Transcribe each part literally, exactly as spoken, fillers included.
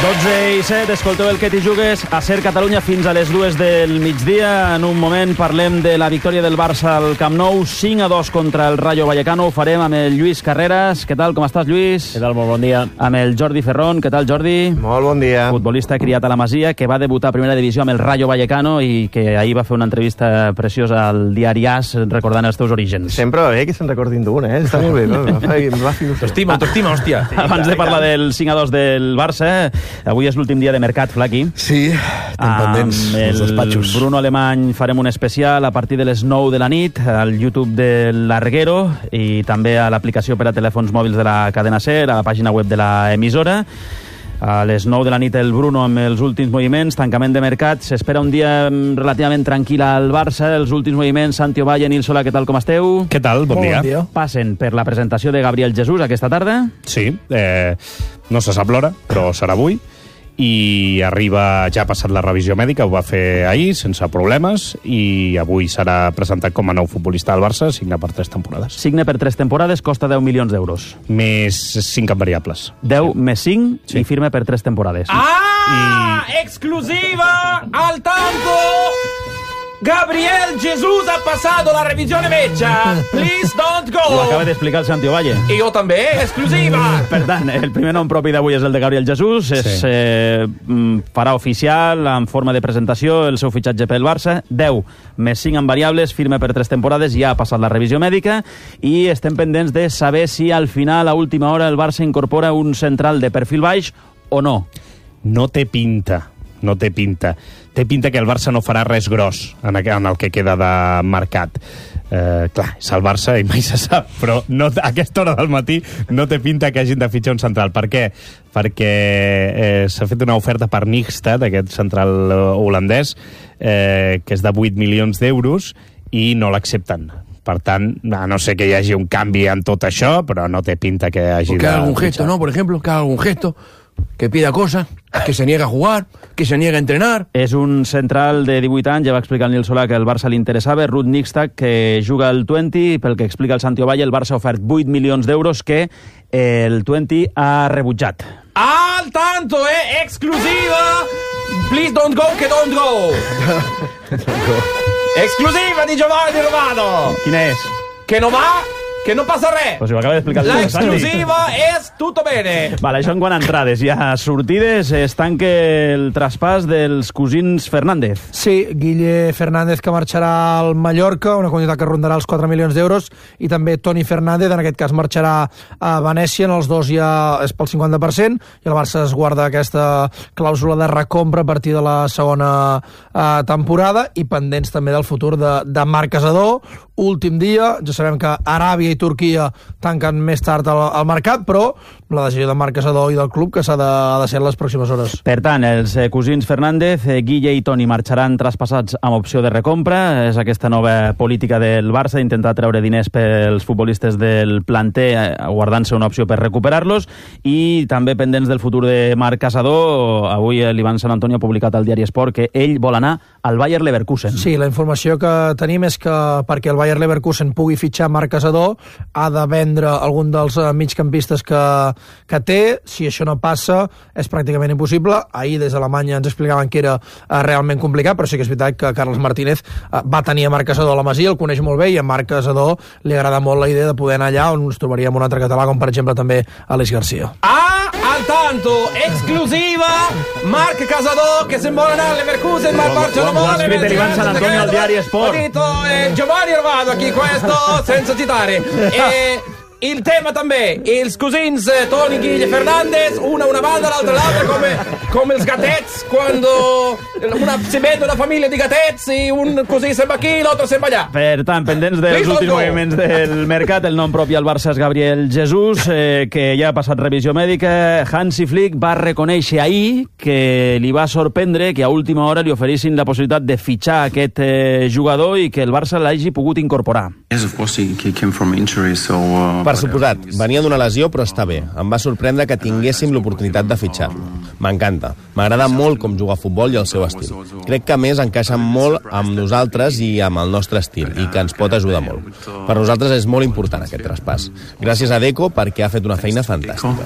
dotze i set, escolteu el que t'hi jugues a Ser Catalunya fins a les dues del migdia. En un moment parlem de la victòria del Barça al Camp Nou, cinc a dos contra el Rayo Vallecano. Ho farem amb el Lluís Carreras. Què tal, com estàs, Lluís? Què tal, molt bon dia. Amb el Jordi Ferrón. Què tal, Jordi? Molt bon dia. Futbolista criat a la Masia, que va debutar a primera divisió amb el Rayo Vallecano i que ahir va fer una entrevista preciosa al diari As recordant els teus orígens. Sempre va bé que se'n recordin d'un, eh? Està molt bé, no? T'estima, t'estima, hòstia. Abans de parlar del cinc a dos del Barça, avui és l'últim dia de mercat, Flaqui. Sí, estem pendents els despatxos. Bruno Alemany farem un especial a partir de les nou de la nit al YouTube de l'Arguero i també a l'aplicació per a telèfons mòbils de la cadena SER, a la pàgina web de l'emissora. A les nou de la nit el Bruno amb els últims moviments, tancament de mercat. S'espera un dia relativament tranquil al Barça. Els últims moviments, Santi Ovalle, Nil Solà, què tal, com esteu? Què tal? Bon, bon dia. dia. Passen per la presentació de Gabriel Jesús aquesta tarda. Sí, eh, no se sap l'hora, però serà avui. I arriba, ja ha passat la revisió mèdica, ho va fer ahir, sense problemes, i avui serà presentat com a nou futbolista del Barça, signa per tres temporades. Signa per tres temporades, costa deu milions d'euros. Més cinc en variables. deu més cinc Sí. i firma per tres temporades. ¡Ah! ¡Exclusiva! ¡Al tanto! Gabriel Jesús ha pasado la revisione mecha. Please don't Ho acaba go. d'explicar el Santi Ovalle. I jo també, exclusiva. Per tant, el primer nom propi d'avui és el de Gabriel Jesús. Sí. Es, eh, farà oficial, en forma de presentació, el seu fitxatge pel Barça. deu més cinc en variables, firma per tres temporades, ja ha passat la revisió mèdica i estem pendents de saber si al final, a última hora, el Barça incorpora un central de perfil baix o no. No té pinta, no té pinta. Té pinta que el Barça no farà res gros en el que queda de mercat. Eh, clar, és el Barça i mai se sap, però no, a aquesta hora del matí no té pinta que hagin de fitxar un central. Per què? Perquè eh, s'ha fet una oferta per Nijstad, aquest central holandès, eh, que és de vuit milions d'euros, i no l'accepten. Per tant, a no sé que hi hagi un canvi en tot això, però no té pinta que hagi O que de... haga algún gesto, fitxar. ¿no? Por ejemplo, que haga algún gesto, que pida cosas, que se niega a jugar, que se niega a entrenar. És un central de divuit anys, ja va explicar el Nil Solà que el Barça li interessava, Ruud Nijstad, que juga al vint, pel que explica el Santi Ovalle, el Barça ha ofert vuit milions d'euros que el vint ha rebutjat. Al tanto, eh? Exclusiva. Please don't go, que don't go. Exclusiva di Giovanni Romano. Quina és? Que no va, que no passa res. Pues ho acaba d'explicar La el Santi. exclusiva és tutto bene. Vale, això en quant a entrades. I a sortides es tanca el traspàs dels cosins Fernández. Sí, Guille Fernández, que marxarà al Mallorca, una quantitat que rondarà els quatre milions d'euros, i també Toni Fernández, en aquest cas marxarà a Venècia, en els dos ja és pel cinquanta per cent, i el Barça es guarda aquesta clàusula de recompra a partir de la segona eh, temporada, i pendents també del futur de, de Marc Casador. Últim dia, ja sabem que Aràbia i Turquia tanquen més tard al, al mercat, però la decisió de Marc Casador i del club que s'ha de, ha de ser en les pròximes hores. Per tant, els eh, cosins Fernández, eh, Guille i Toni marxaran traspassats amb opció de recompra. És aquesta nova política del Barça, intentar treure diners pels futbolistes del planter, eh, guardant-se una opció per recuperar-los, i també pendents del futur de Marc Casador. Avui eh, l'Ivan Sant Antonio ha publicat al diari Esport que ell vol anar al Bayer Leverkusen. Sí, la informació que tenim és que perquè el Bayer Leverkusen pugui fitxar Marc Casador ha de vendre algun dels uh, migcampistes que, que té. Si això no passa, és pràcticament impossible. Ahir des d'Alemanya ens explicaven que era uh, realment complicat, però sí que és veritat que Carles Martínez uh, va tenir a Marc Casador a la Masia, el coneix molt bé, i a Marc Casador li agrada molt la idea de poder anar allà on ens trobaríem un altre català, com per exemple també Aleix Garcia. Ah, al tanto, exclusiva, Marc Casador, che se vuole andare alle Leverkusen, ma parte non Ho ha vuole. scritto l'Ivan Sant Antonio al diario Sport. Ho detto, eh, Giovanni Romano, chi questo, senza citare. E il tema també, els cosins eh, Toni, Guille, Fernández, una una banda, l'altra l'altra, come, come els gatets, quando una, si vede una famiglia di gatets, i un così se'n va aquí, l'altre se'n va allà. Per tant, pendents dels Please últims don't go. moviments del mercat, el nom propi al Barça és Gabriel Jesús, eh, que ja ha passat revisió mèdica. Hansi Flick va reconèixer ahir que li va sorprendre que a última hora li oferissin la possibilitat de fitxar aquest eh, jugador i que el Barça l'hagi pogut incorporar. Per suposat, venia d'una lesió però està bé. Em va sorprendre que tinguéssim l'oportunitat de fitxar-lo. M'encanta. M'agrada molt com juga a futbol i el seu estil. Crec que a més encaixa molt amb nosaltres i amb el nostre estil i que ens pot ajudar molt. Per nosaltres és molt important aquest traspàs. Gràcies a Deco perquè ha fet una feina fantàstica.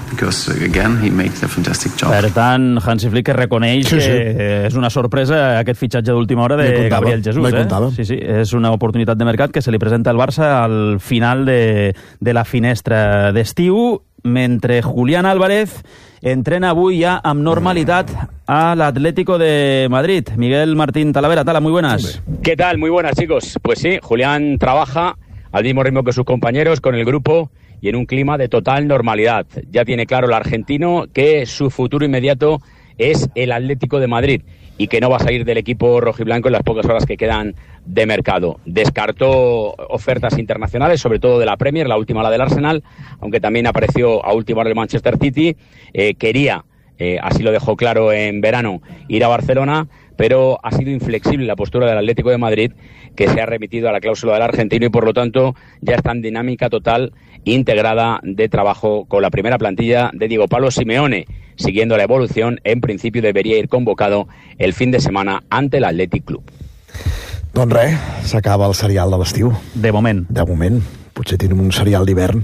Per tant, Hansi Flick reconeix sí, sí. que és una sorpresa aquest fitxatge d'última hora de Gabriel Jesús. Eh? Sí, sí, és una oportunitat de mercat que se li presenta al Barça al final de, de la finestra d'estiu, mentre Julián Álvarez entrena avui ja amb normalitat a l'Atlético de Madrid. Miguel Martín Talavera, Tala, muy buenas. ¿Qué tal? Muy buenas, chicos. Pues sí, Julián trabaja al mismo ritmo que sus compañeros, con el grupo y en un clima de total normalidad. Ya tiene claro el argentino que su futuro inmediato es el Atlético de Madrid y que no va a salir del equipo rojiblanco en las pocas horas que quedan de mercado. Descartó ofertas internacionales, sobre todo de la Premier, la última la del Arsenal, aunque también apareció a última hora el Manchester City. Eh, quería, eh, así lo dejó claro en verano, ir a Barcelona, pero ha sido inflexible la postura del Atlético de Madrid, que se ha remitido a la cláusula del argentino y por lo tanto ya está en dinámica total integrada de trabajo con la primera plantilla de Diego Pablo Simeone. Siguiendo la evolución, en principio debería ir convocado el fin de semana ante el Athletic Club. Doncs res, s'acaba el serial de l'estiu. De moment. De moment. Potser tenim un serial d'hivern.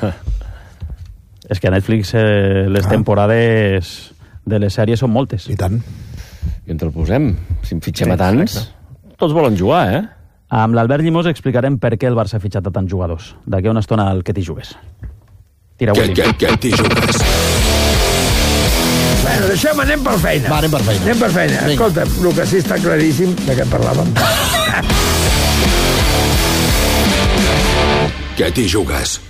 És que a Netflix eh, les ah. temporades de les sèries són moltes. I tant. I on te'l posem? Si en fitxem sí, a tants, exacte. Tots volen jugar, eh? Amb l'Albert Llimós explicarem per què el Barça ha fitxat a tants jugadors. D'aquí a una estona el que t'hi jugues. Tira, Willy. Que, que, que t'hi jugues. Bueno, deixem, anem per feina. Va, anem per feina. Anem per feina. Vinga. Escolta, el que sí està claríssim de què parlàvem. Que t'hi jugues.